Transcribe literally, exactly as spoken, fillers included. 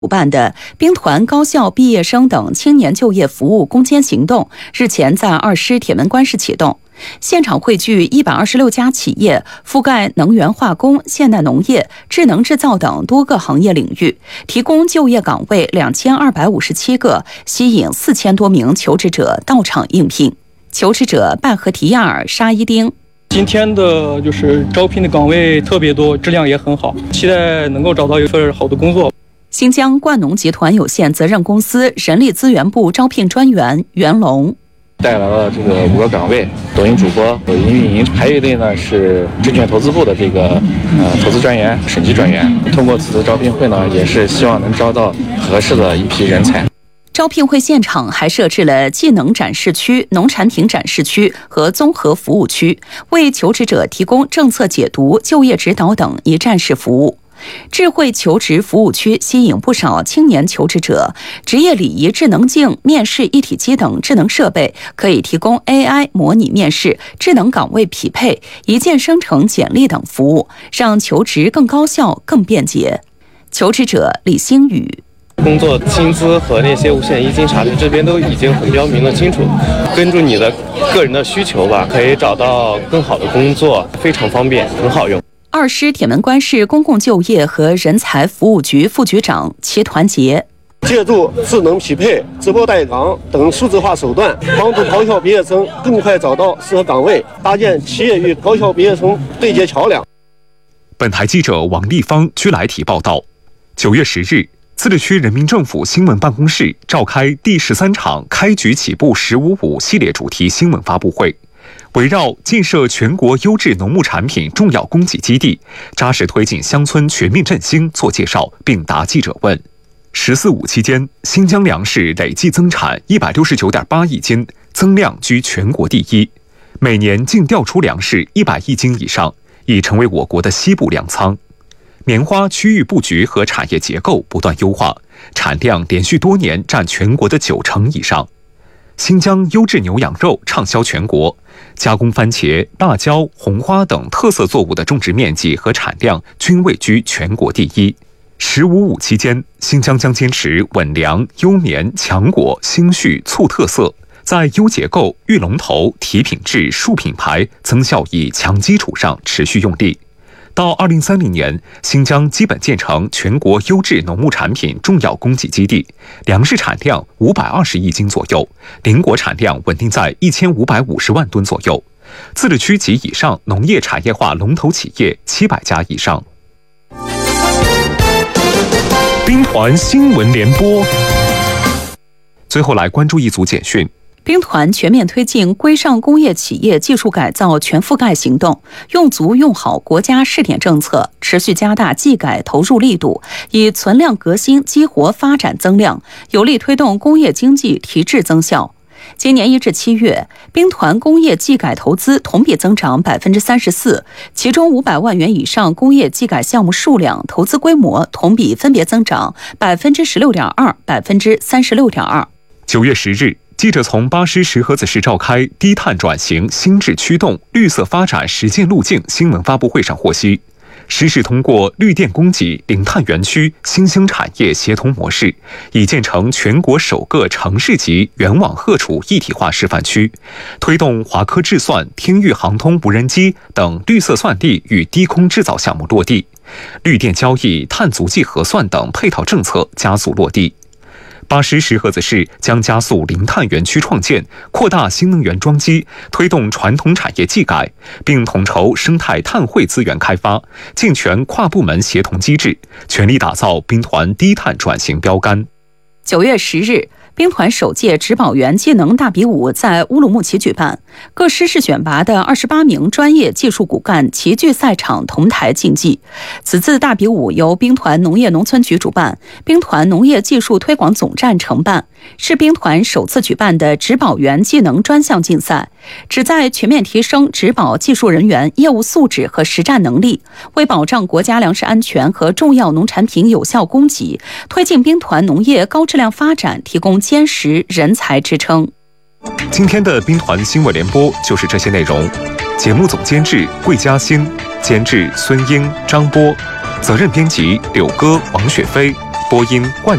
主办的兵团高校毕业生等青年就业服务攻坚行动日前在二师铁门关市启动，现场汇聚一百二十六家企业，覆盖能源化工、现代农业、智能制造等多个行业领域，提供就业岗位两千二百五十七个，吸引四千多名求职者到场应聘。求职者拜合提亚尔沙伊丁。 今天的就是招聘的岗位特别多，质量也很好，期待能够找到一份好的工作。 新疆冠农集团有限责任公司人力资源部招聘专员袁龙带来了这个五个岗位，抖音主播、抖音运营，还有一类呢是证券投资部的这个呃投资专员、审计专员。通过此次招聘会呢，也是希望能招到合适的一批人才。 招聘会现场还设置了技能展示区、农产品展示区和综合服务区，为求职者提供政策解读、就业指导等一站式服务。智慧求职服务区吸引不少青年求职者，职业礼仪智能镜、面试一体机等智能设备可以提供 A I 模拟面试、智能岗位匹配、一键生成简历等服务，让求职更高效、更便捷。求职者李星宇。 工作薪资和那些五险一金啥的，这边都已经很标明了清楚，根据你的个人的需求吧，可以找到更好的工作，非常方便，很好用。 二师铁门关市公共就业和人才服务局副局长齐团结。 借助智能匹配、直播带岗等数字化手段，帮助高校毕业生更快找到适合岗位，搭建企业与高校毕业生对接桥梁。 本台记者王立芳居来体报道，九月十日，自治区人民政府新闻办公室召开第十三场开局起步“十五五”系列主题新闻发布会。围绕建设全国优质农牧产品重要供给基地，扎实推进乡村全面振兴做介绍并答记者问。十四五期间，新疆粮食累计增产一百六十九点八亿斤，增量居全国第一，每年净调出粮食一百亿斤以上，已成为我国的西部粮仓。棉花区域布局和产业结构不断优化，产量连续多年占全国的九成以上。新疆优质牛羊肉畅销全国，加工番茄、辣椒、红花等特色作物的种植面积和产量均位居全国第一。十五五期间，新疆将坚持稳粮、优棉、强果、兴畜、促特色，在优结构、育龙头、提品质、树品牌、增效益强基础上持续用力。到二零三零年，新疆基本建成全国优质农牧产品重要供给基地，粮食产量五百二十亿斤左右，邻国产量稳定在一千五百五十万吨左右。自治区及以上农业产业化龙头企业七百家以上。兵团新闻联播。最后来关注一组简讯。 兵团全面推进规上工业企业技术改造全覆盖行动，用足用好国家试点政策，持续加大技改投入力度，以存量革新激活发展增量，有力推动工业经济提质增效。今年一至七月，兵团工业技改投资同比增长百分之三十四，其中五百万元以上工业技改项目数量、投资规模同比分别增长百分之十六点二、百分之三十六点二。 九月十日。记者从巴师石河子市召开低碳转型新质驱动绿色发展实践路径新闻发布会上获悉，石市通过绿电供给、零碳园区、新兴产业协同模式，已建成全国首个城市级原网荷储一体化示范区，推动华科智算、天域航通无人机等绿色算力与低空制造项目落地，绿电交易、碳足迹核算等配套政策加速落地。巴师石河子市将加速零碳园区创建，扩大新能源装机，推动传统产业技改，并统筹生态碳汇资源开发，健全跨部门协同机制，全力打造兵团低碳转型标杆。 九月十日，兵团首届植保员技能大比武在乌鲁木齐举办，各师市选拔的二十八名专业技术骨干齐聚赛场同台竞技。此次大比武由兵团农业农村局主办，兵团农业技术推广总站承办，是兵团首次举办的植保员技能专项竞赛，旨在全面提升植保技术人员业务素质和实战能力，为保障国家粮食安全和重要农产品有效供给，推进兵团农业高质量发展提供坚实人才支撑。 今天的兵团新闻联播就是这些内容，节目总监制桂嘉欣，监制孙英、张波，责任编辑柳歌、王雪飞， 播音：冠。